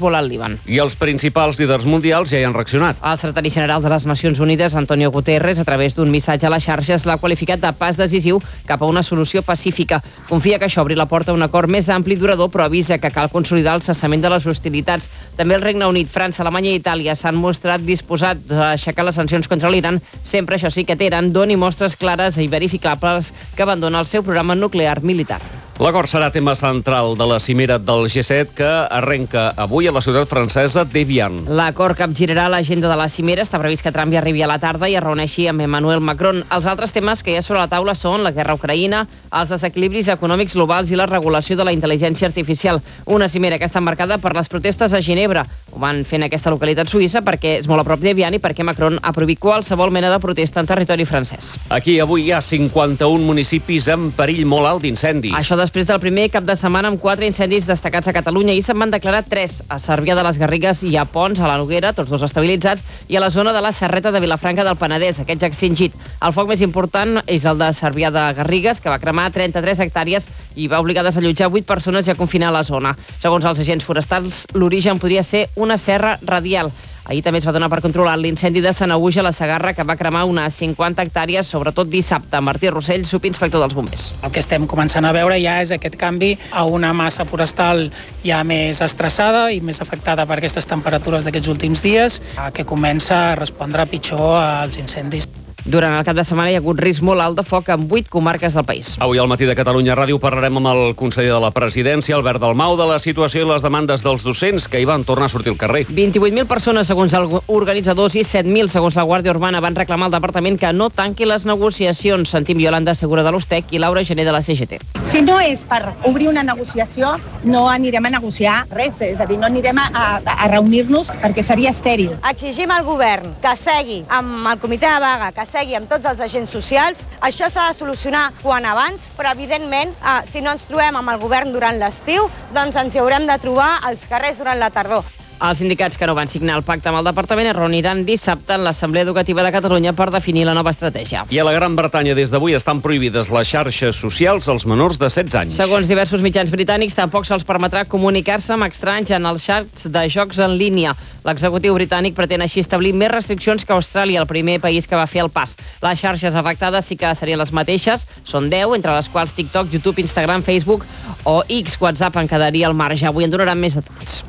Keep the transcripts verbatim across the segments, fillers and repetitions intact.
Hezbollah al Líban. I els principals líders mundials ja hi han reaccionat. El secretari general de les Nacions Unides, Antonio Guterres, a través d'un missatge a les xarxes, l'ha qualificat de pas decisiu cap a una solució pacífica. Confia que això obri la porta a un acord més ampli i durador, però avisa que cal consolidar el cessament de les hostilitats. També el Regne Unit, França, Alemanya i Itàlia s'han mostrat disposats a aixecar les sancions contra l'Iran, sempre això sí que Teheran doni mostres clares i verificables que abandona el seu programa nuclear militar. L'acord serà tema central de la cimera del G set que arrenca avui a la ciutat francesa d'Evian. L'acord capgirarà l'agenda de la cimera. Està previst que Trump hi arribi a la tarda i es reuneixi amb Emmanuel Macron. Els altres temes que hi ha sobre la taula són la guerra a Ucraïna, els desequilibris econòmics globals i la regulació de la intel·ligència artificial. Una cimera que està marcada per les protestes a Ginebra. Ho van fer en aquesta localitat suïssa perquè és molt a prop d'Evian i perquè Macron ha prohibit qualsevol mena de protesta en territori francès. Aquí avui hi ha cinquanta-un municipis en perill molt alt d'incendi. Això després del primer cap de setmana amb quatre incendis destacats a Catalunya i se'n van declarar tres a Cervià de les Garrigues i a Pons, a la Noguera, tots dos estabilitzats, i a la zona de la Serreta de Vilafranca del Penedès, aquest ja extingit. El foc més important és el de Cervià de Garrigues, que va cremar trenta-tres hectàrees i va obligar a desallotjar vuit persones i a confinar la zona. Segons els agents forestals, l'origen podria ser una serra radial. Ahir també es va donar per controlar l'incendi de Sanaüja a la Segarra, que va cremar unes cinquanta hectàrees, sobretot dissabte. Martí Rossell, subinspector dels bombers. El que estem començant a veure ja és aquest canvi a una massa forestal ja més estressada i més afectada per aquestes temperatures d'aquests últims dies, que comença a respondre pitjor als incendis. Durant el cap de setmana hi ha hagut risc molt alt de foc en vuit comarques del país. Avui al matí de Catalunya Ràdio parlarem amb el conseller de la Presidència, Albert Dalmau, de la situació i les demandes dels docents que hi van tornar a sortir al carrer. vint-i-vuit mil persones, segons els organitzadors, i set mil, segons la Guàrdia Urbana, van reclamar al departament que no tanqui les negociacions. Sentim Iolanda Segura de l'Ustec i Laura Gené de la C G T. Si no és per obrir una negociació, no anirem a negociar res, és a dir, no anirem a, a, a reunir-nos perquè seria estèril. Exigim al govern que segui amb el comitè de vaga, que segui amb tots els agents socials. Això s'ha de solucionar quan abans, però evidentment, eh, si no ens trobem amb el govern durant l'estiu, doncs ens hi haurem de trobar als carrers durant la tardor. Els sindicats que no van signar el pacte amb el departament es reuniran dissabte en l'Assemblea Educativa de Catalunya per definir la nova estratègia. I a la Gran Bretanya des d'avui estan prohibides les xarxes socials als menors de setze anys. Segons diversos mitjans britànics, tampoc se'ls permetrà comunicar-se amb estranys en els xats de jocs en línia. L'executiu britànic pretén així establir més restriccions que Austràlia, el primer país que va fer el pas. Les xarxes afectades sí que serien les mateixes, són deu, entre les quals TikTok, YouTube, Instagram, Facebook o X, WhatsApp en quedaria al marge. Avui en donaran més detalls.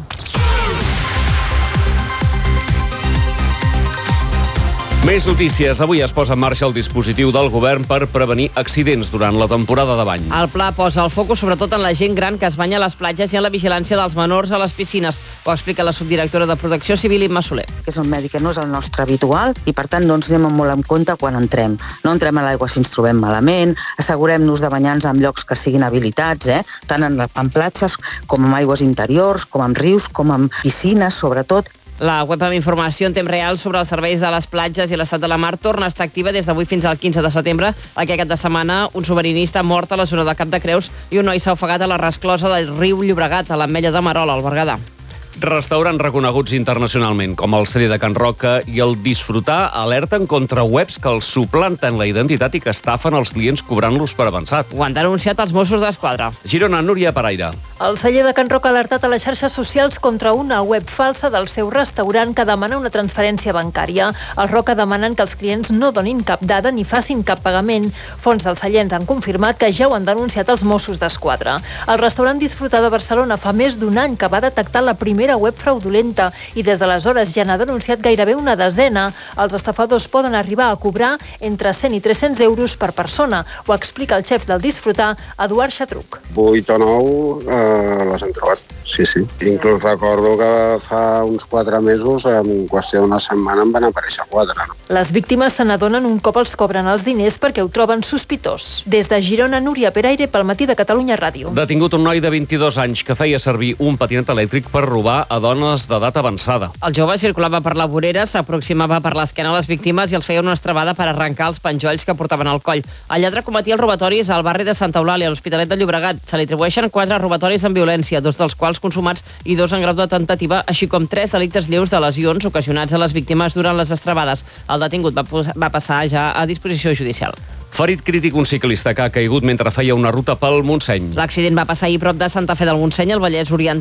Més notícies. Avui es posa en marxa el dispositiu del govern per prevenir accidents durant la temporada de bany. El pla posa el focus sobretot en la gent gran que es banya a les platges i en la vigilància dels menors a les piscines. Ho explica la subdirectora de Protecció Civil, Imma Soler. És un medi que no és el nostre habitual i, per tant, doncs, anem molt en compte quan entrem. No entrem a l'aigua si ens trobem malament, assegurem-nos de banyar-nos en llocs que siguin habilitats, eh? tant en, en platges com en aigües interiors, com en rius, com en piscines, sobretot. La web amb informació en temps real sobre els serveis de les platges i l'estat de la mar torna a estar activa des d'avui fins al quinze de setembre. Aquest cap de setmana, un submarinista mort a la zona de Cap de Creus i un noi s'ha ofegat a la resclosa del riu Llobregat, a l'Ametlla de Marol, al Berguedà. Restaurants reconeguts internacionalment, com el Celler de Can Roca i el Disfrutar, alerten contra webs que els suplanten la identitat i que estafen els clients cobrant-los per avançat. Ho han denunciat els Mossos d'Esquadra. Girona, Núria Paraire. El Celler de Can Roca ha alertat a les xarxes socials contra una web falsa del seu restaurant que demana una transferència bancària. Els Roca demanen que els clients no donin cap dada ni facin cap pagament. Fons dels cellers han confirmat que ja ho han denunciat els Mossos d'Esquadra. El restaurant Disfrutar de Barcelona fa més d'un any que va detectar la primera web fraudulenta i des d'aleshores ja n'ha denunciat gairebé una desena. Els estafadors poden arribar a cobrar entre cent i tres-cents euros per persona. Ho explica el xef del Disfrutar, Eduard Xatruc. vuit o nou eh, les hem trobat, sí, sí. Inclús recordo que fa uns quatre mesos, en qüestió d'una setmana, en van aparèixer quatre. No? Les víctimes se n'adonen un cop els cobren els diners perquè ho troben sospitós. Des de Girona, Núria Peraire, pel Matí de Catalunya Ràdio. Detingut un noi de vint-i-dos anys que feia servir un patinet elèctric per robar a dones d'edat avançada. El jove circulava per la vorera, s'aproximava per l'esquena a les víctimes i els feia una estrabada per arrencar els penjolls que portaven al coll. El lladre cometia els robatoris al barri de Santa Eulàlia, a l'Hospitalet de Llobregat. Se li atribueixen quatre robatoris amb violència, dos dels quals consumats i dos en grau de tentativa, així com tres delictes lleus de lesions ocasionats a les víctimes durant les estrabades. El detingut va, va passar ja a disposició judicial. Ferit crític un ciclista que ha caigut mentre feia una ruta pel Montseny. L'accident va passar ahir prop de Santa Fe del Montseny, al Vallès Oriental.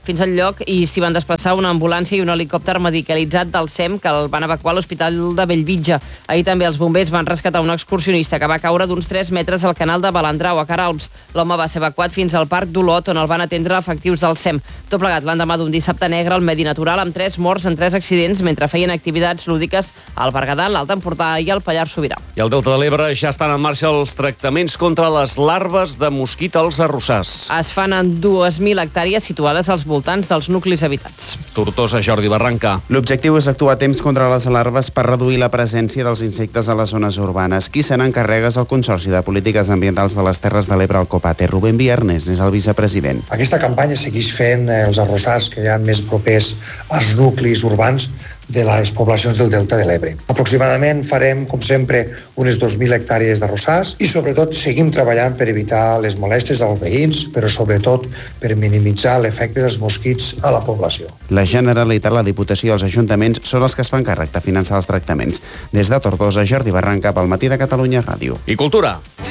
fins al lloc i s'hi van desplaçar una ambulància i un helicòpter medicalitzat del S E M que el van evacuar a l'Hospital de Bellvitge. Ahir també els bombers van rescatar un excursionista que va caure d'uns tres metres al canal de Balandrau, a Caralps. L'home va ser evacuat fins al Parc d'Olot, on el van atendre efectius del S E M. Tot plegat l'endemà d'un dissabte negre al medi natural amb tres morts en tres accidents mentre feien activitats lúdiques al Berguedà, l'Alt Empordà i el Pallars Sobirà. I al Delta de l'Ebre ja estan en marxa els tractaments contra les larves de mosquit als arrossars. Es fan en dues mil hectàrees situades als voltants dels nuclis habitats. Tortosa, Jordi Barranca. L'objectiu és actuar a temps contra les larves per reduir la presència dels insectes a les zones urbanes. Qui se n'encarrega és el Consorci de Polítiques Ambientals de les Terres de l'Ebre, el COPATE. Rubén Viernes és el vicepresident. Aquesta campanya segueix fent els arrossars que hi ha més propers als nuclis urbans de les poblacions del Delta de l'Ebre. Aproximadament farem, com sempre, unes dos mil hectàrees d'arrossars i, sobretot, seguim treballant per evitar les molèsties als veïns, però, sobretot, per minimitzar l'efecte dels mosquits a la població. La Generalitat, la Diputació i els ajuntaments són els que es fan càrrec de finançar els tractaments. Des de Tortosa, Jordi Barranca, pel Matí de Catalunya Ràdio. I cultura.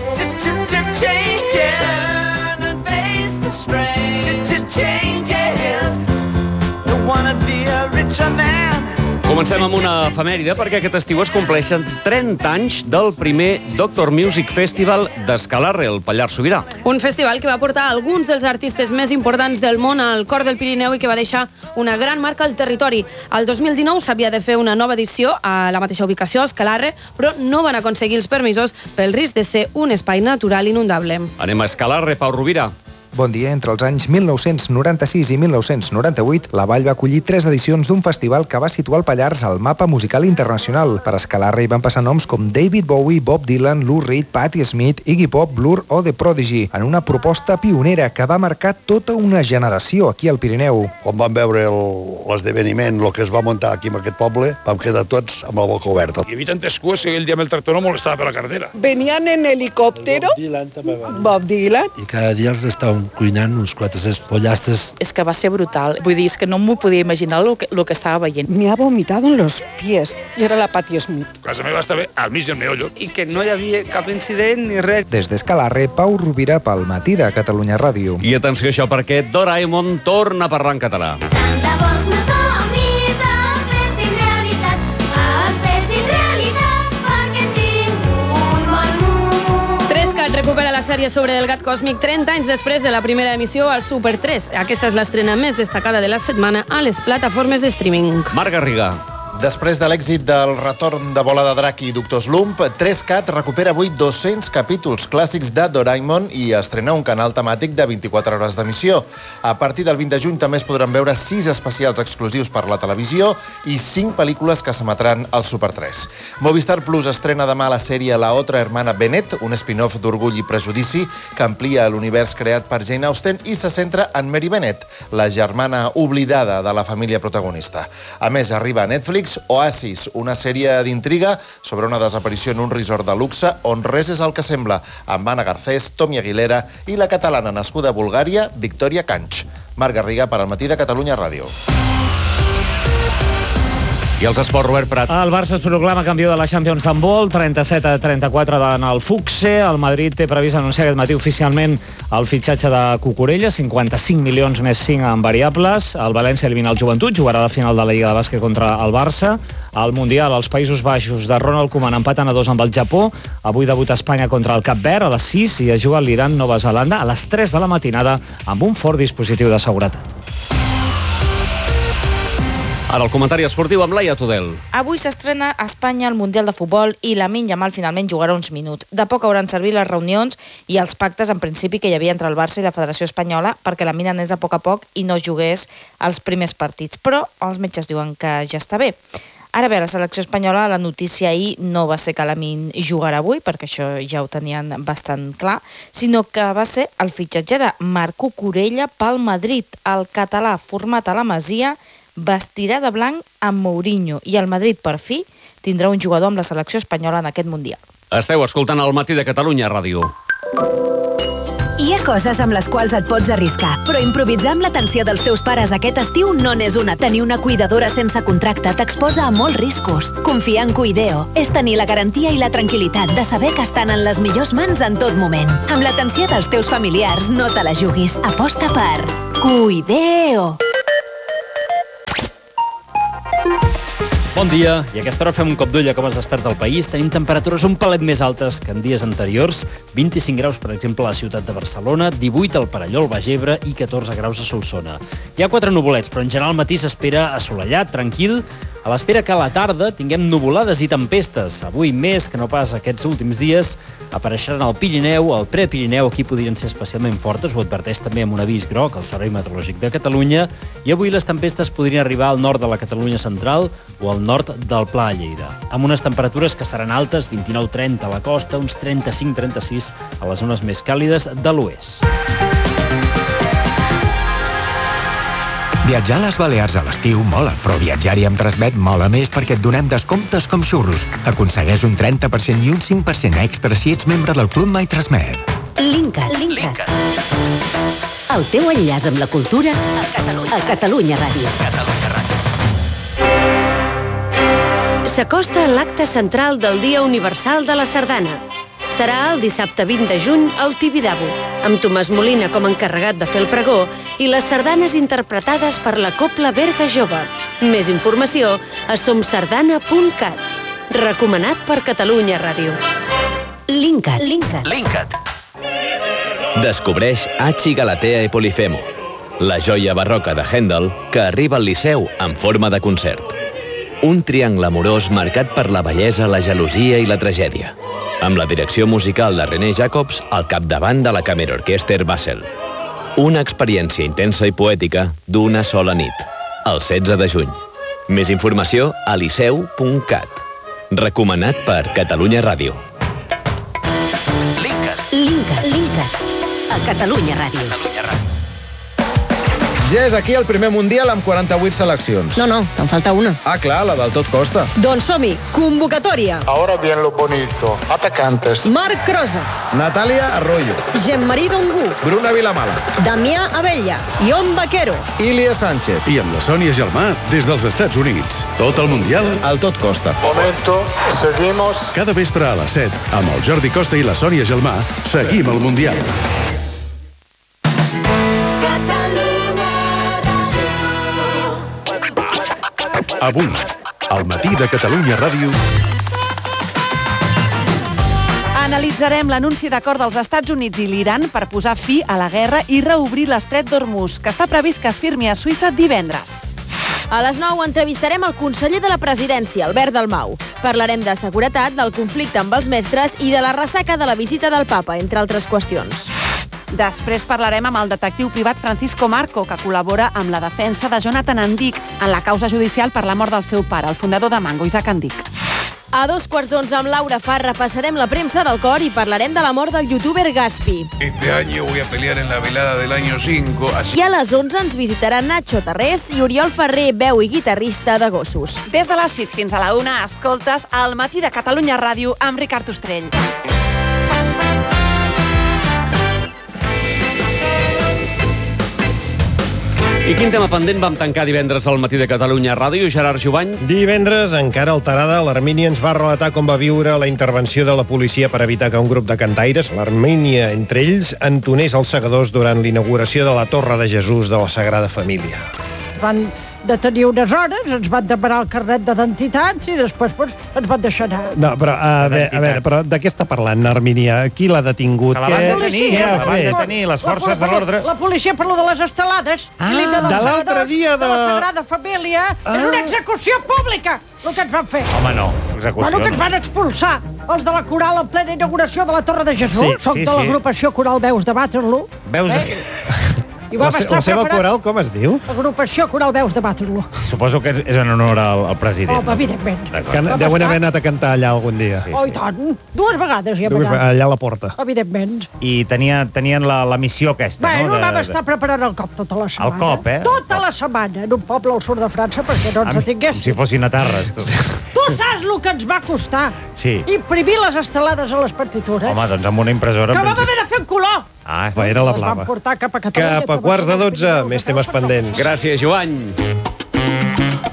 Comencem amb una efemèride perquè aquest estiu es compleixen trenta anys del primer Doctor Music Festival d'Escalarre, el Pallars Sobirà. Un festival que va portar alguns dels artistes més importants del món al cor del Pirineu i que va deixar una gran marca al territori. El dos mil dinou s'havia de fer una nova edició a la mateixa ubicació, a Escalarre, però no van aconseguir els permisos pel risc de ser un espai natural inundable. Anem a Escalarre, Pau Rovira. Bon dia. Entre els anys mil nou-cents noranta-sis i mil nou-cents noranta-vuit, la Vall va acollir tres edicions d'un festival que va situar el Pallars al mapa musical internacional. Per Escalarre hi van passar noms com David Bowie, Bob Dylan, Lou Reed, Patti Smith, Iggy Pop, Blur o The Prodigy, en una proposta pionera que va marcar tota una generació aquí al Pirineu. Quan vam veure l'esdeveniment, el que es va muntar aquí en aquest poble, vam quedar tots amb la boca oberta. Hi havia tantes cues que el dia amb el tractor no molestava per la carretera. Venían en helicòptero, Bob Dylan, també va. Bob Dylan. I cada dia els estàvem cuinant uns quatre-cents pollastres. És que va ser brutal. Vull dir, és que no m'ho podia imaginar el que, el que estava veient. Me ha vomitado en los pies. I era la Patti Smith. Casa meva estava al mig del meollo. I que no hi havia cap incident ni res. Des d'Escalarre, Pau Rovira pel Matí de Catalunya Ràdio. I atenció a això perquè Doraemon torna a parlar en català. Recupera la sèrie sobre el gat còsmic trenta anys després de la primera emissió al Super tres. Aquesta és l'estrena més destacada de la setmana a les plataformes de streaming. Marc Garriga. Després de l'èxit del retorn de Bola de Drac i Doctor Slump, tres cat recupera avui dos-cents capítols clàssics de Doraemon i estrena un canal temàtic de vint-i-quatre hores d'emissió. A partir del vint de juny també es podran veure sis especials exclusius per la televisió i cinc pel·lícules que s'emetran al Super tres. Movistar Plus estrena demà la sèrie La otra hermana Bennett, un spin-off d'Orgull i Prejudici que amplia l'univers creat per Jane Austen i se centra en Mary Bennett, la germana oblidada de la família protagonista. A més, arriba a Netflix Oasis, una sèrie d'intriga sobre una desaparició en un resort de luxe on res és el que sembla, amb Anna Garcés, Tommy Aguilera i la catalana nascuda a Bulgària, Victoria Canch. Marc Garriga per al Matí de Catalunya Ràdio. I els esports, Robert Prat. El Barça es proclama campió de la Champions d'handbol, trenta-set a trenta-quatre en el Fuxe. El Madrid té previst anunciar aquest matí oficialment el fitxatge de Cucurella, cinquanta-cinc milions més cinc en variables. El València elimina el Joventut, jugarà la final de la Lliga de Bàsquet contra el Barça. Al Mundial, els Països Baixos de Ronald Koeman empaten a dos amb el Japó. Avui debuta Espanya contra el Cap Verd a les sis i es juga l'Iran-Nova Zelanda a les tres de la matinada amb un fort dispositiu de seguretat. Ara el comentari esportiu amb Laia Tudel. Avui s'estrena a Espanya el Mundial de Futbol i Lamine Yamal finalment jugarà uns minuts. De poc hauran servit les reunions i els pactes en principi que hi havia entre el Barça i la Federació Espanyola perquè Lamine anés a poc a poc i no jugués els primers partits. Però els metges diuen que ja està bé. Ara bé, la selecció espanyola, la notícia ahir no va ser que Lamine jugarà avui, perquè això ja ho tenien bastant clar, sinó que va ser el fitxatge de Marc Cucurella pel Madrid. El català format a la Masia vestirà de blanc amb Mourinho i el Madrid, per fi, tindrà un jugador amb la selecció espanyola en aquest Mundial. Esteu escoltant el Matí de Catalunya Ràdio. Hi ha coses amb les quals et pots arriscar, però improvisar amb l'atenció dels teus pares aquest estiu no n'és una. Tenir una cuidadora sense contracte t'exposa a molts riscos. Confiar en Cuideo és tenir la garantia i la tranquil·litat de saber que estan en les millors mans en tot moment. Amb l'atenció dels teus familiars no te la juguis. Aposta per Cuideo. Bon dia, i a aquesta hora fem un cop d'ull a com es desperta el país. Tenim temperatures un palet més altes que en dies anteriors. vint-i-cinc graus, per exemple, a la ciutat de Barcelona, divuit al Perelló, al Baix Ebre i catorze graus a Solsona. Hi ha quatre nuvolets, però en general al matí s'espera assolellat, tranquil, a l'espera que a la tarda tinguem nuvolades i tempestes. Avui més que no pas aquests últims dies apareixeran al Pirineu, al Prepirineu, aquí podrien ser especialment fortes, ho adverteix també amb un avís groc al Servei Meteorològic de Catalunya, i avui les tempestes podrien arribar al nord de la Catalunya central o al nord del Pla de Lleida, amb unes temperatures que seran altes, vint-i-nou trenta a la costa, uns trenta-cinc trenta-sis a les zones més càlides de l'oest. Viatjar a les Balears a l'estiu mola, però viatjar-hi amb Transmet mola més perquè et donem descomptes com xurros. Aconsegueix un trenta per cent i un cinc per cent extra si ets membre del Club My Transmet. Linkat. Linkat. El teu enllaç amb la cultura a Catalunya, a Catalunya Ràdio. Catalunya Ràdio. S'acosta l'acte central del Dia Universal de la Sardana. Serà el dissabte vint de juny al Tibidabo, amb Tomàs Molina com a encarregat de fer el pregó i les sardanes interpretades per la Cobla Berga Jove. Més informació a somsardana punt cat. Recomanat per Catalunya Ràdio. Linkat. Linkat. Linkat. Descobreix Hachi Galatea e Polifemo, la joia barroca de Händel que arriba al Liceu en forma de concert. Un triangle amorós marcat per la bellesa, la gelosia i la tragèdia, amb la direcció musical de René Jacobs al capdavant de la Kammerorchester Basel. Una experiència intensa i poètica d'una sola nit, el setze de juny. Més informació a liceu punt cat. Recomanat per Catalunya Ràdio. Linkat. Linkat. Linkat. A Catalunya Ràdio. Ja és aquí el primer Mundial amb quaranta-vuit seleccions. No, no, te'n falta una. Ah, clar, la del tot costa. Doncs som-hi, convocatòria. Ahora bien lo bonito. Atacantes. Marc Rosas. Natàlia Arroyo. Jean-Marie Dongu. Bruna Vilamala. Damià Abella. Ion Vaquero. Ilia Sánchez. I amb la Sònia Gelmà des dels Estats Units. Tot el Mundial al tot costa. Momento, seguimos. Cada vespre a les set, amb el Jordi Costa i la Sònia Gelmà, seguim el Mundial. Avui, al matí de Catalunya Ràdio... Analitzarem l'anunci d'acord dels Estats Units i l'Iran per posar fi a la guerra i reobrir l'estret d'Hormuz, que està previst que es firmi a Suïssa divendres. A les nou entrevistarem el conseller de la presidència, Albert Dalmau. Parlarem de seguretat, del conflicte amb els mestres i de la ressaca de la visita del papa, entre altres qüestions. Després parlarem amb el detectiu privat Francisco Marco, que col·labora amb la defensa de Jonathan Andic en la causa judicial per la mort del seu pare, el fundador de Mango, Isaac Andic. A dos quarts d'onze amb Laura Farra passarem la premsa del cor i parlarem de la mort del youtuber Gaspi. Este año voy a pelear en la velada del año cinco. Así... I a les onze ens visitaran Nacho Tarrés i Oriol Ferrer, veu i guitarrista de Gossos. Des de les sis fins a la una escoltes El matí de Catalunya Ràdio amb Ricard Ostrell. I quin tema pendent vam tancar divendres al matí de Catalunya Ràdio, Gerard Jovany? Divendres, encara alterada, l'Armínia ens va relatar com va viure la intervenció de la policia per evitar que un grup de cantaires, l'Armínia entre ells, entonés els segadors durant l'inauguració de la Torre de Jesús de la Sagrada Família. Van detenir unes hores, ens van demanar el carnet d'identitats i després pues, ens van deixar anar. No, però a veure, a veure, però de què està parlant Armínia? Qui l'ha detingut? Que la van detenir, què ha la van fet? detenir, les forces de l'ordre. La policia per lo de les estelades. Ah, de l'altre dia de... de la Sagrada Família. Ah. És una execució pública, el que ens van fer. Home, no, execució. Bueno, que ens van expulsar els de la coral en plena inauguració de la Torre de Jesús. Sí, Soc sí, de l'agrupació coral Veus de Waterloo. Veus de... Eh? I La, se, la seva coral com es diu? Agrupació Coral Veus de Waterloo. Suposo que és en honor al, al president. Home, evidentment. Que deuen haver anat a cantar allà algun dia. Sí, sí. Oh, i tant. Dues vegades hi hem Dues, anat. allà a la porta. Evidentment. I tenia, tenien la, la missió aquesta, bueno, no? Bueno, vam estar preparant el cop tota la setmana. El cop, eh? Tota la setmana, en un poble al sud de França, perquè no ens atinguessin. Com si fossin a Tarres, tu. Tu saps el que ens va costar? Sí. Imprimir les estelades a les partitures. Home, doncs amb una impressora... Que vam haver de fer en color. Ah, era la Les blava. vam portar cap a Catalunya. Cap a quarts de dotze, més temes pendents. Gràcies, Joan.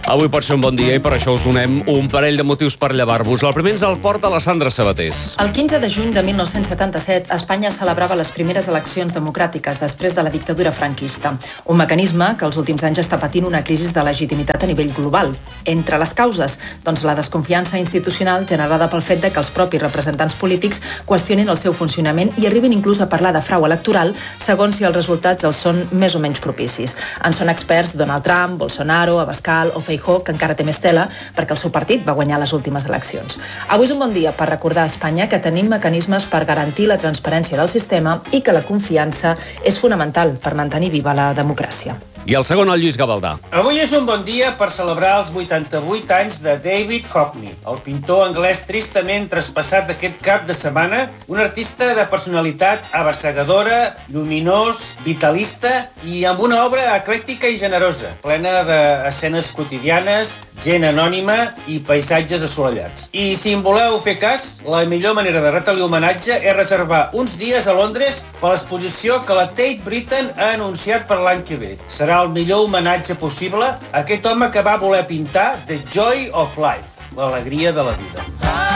Avui pot ser un bon dia i per això us donem un parell de motius per llevar-vos. El primer ens el porta la Sandra Sabatés. El quinze de juny de mil nou-cents setanta-set, Espanya celebrava les primeres eleccions democràtiques després de la dictadura franquista. Un mecanisme que els últims anys està patint una crisi de legitimitat a nivell global. Entre les causes, doncs la desconfiança institucional generada pel fet de que els propis representants polítics qüestionin el seu funcionament i arribin inclús a parlar de frau electoral segons si els resultats els són més o menys propicis. En són experts Donald Trump, Bolsonaro, Abascal o Feijóo, que encara té més tela perquè el seu partit va guanyar les últimes eleccions. Avui és un bon dia per recordar a Espanya que tenim mecanismes per garantir la transparència del sistema i que la confiança és fonamental per mantenir viva la democràcia. I el segon, el Lluís Gavaldà. Avui és un bon dia per celebrar els vuitanta-vuit anys de David Hockney, el pintor anglès tristament traspassat aquest cap de setmana, un artista de personalitat abassegadora, lluminós, vitalista i amb una obra eclèctica i generosa, plena d'escenes quotidianes, gent anònima i paisatges assolellats. I si em voleu fer cas, la millor manera de retre-li homenatge és reservar uns dies a Londres per l'exposició que la Tate Britain ha anunciat per l'any que ve. Serà el millor homenatge possible a aquest home que va voler pintar The Joy of Life, l'alegria de la vida.